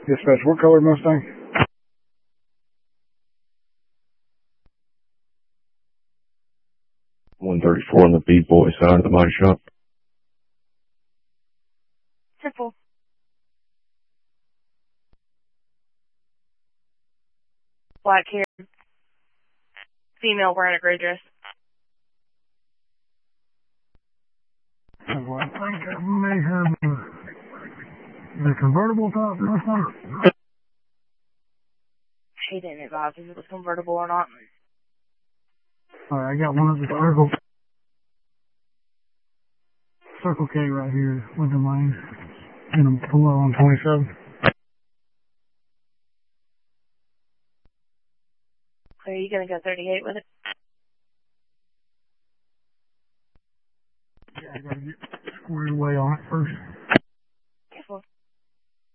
Dispatch, what color Mustang? $134 on the B-boy side of the body shop. Simple. Black hair. Female wearing a gray dress. I think it may have the convertible top Mustang. He didn't advise if it was convertible or not. Alright, I got one of the Circle K right here with the lane. And I'm below on 27. Are you gonna go 38 with it? Yeah, I gotta get squared away on it first. Careful.